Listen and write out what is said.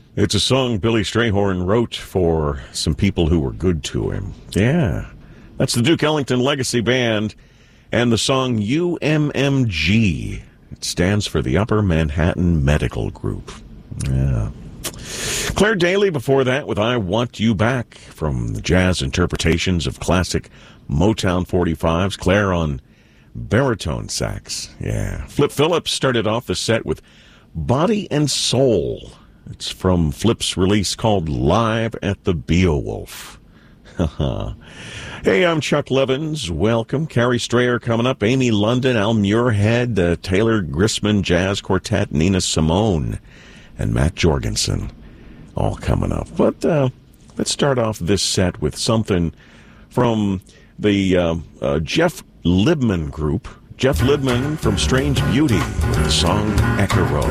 It's a song Billy Strayhorn wrote for some people who were good to him. Yeah, that's the Duke Ellington Legacy Band and the song UMMG. It stands for the Upper Manhattan Medical Group. Yeah. Claire Daly before that with I Want You Back from the jazz interpretations of classic Motown 45s. Claire on baritone sax. Yeah. Flip Phillips started off the set with Body and Soul. It's from Flip's release called Live at the Beowulf. Hey, I'm Chuck Levins. Welcome. Carrie Strayer coming up. Amy London, Al Muirhead, Taylor Grisman Jazz Quartet, Nina Simone, and Matt Jorgensen. All coming up. But let's start off this set with something from the Jeff Libman Group. Jeff Libman from Strange Beauty with the song Echaro.